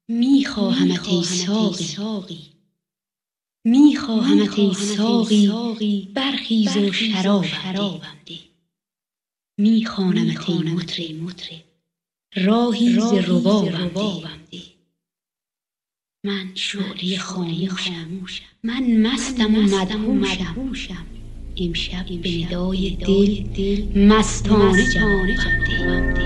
میخواهمت ای ساقی، میخواهمت ای ساقی، برخیز و شرابم ده. میخوانمت ای مطرب، راهی ز ربابم ده. من شعله خاموشم، من مستم و مدهوشم، امشب به ندای دل مستانه جوابم ده.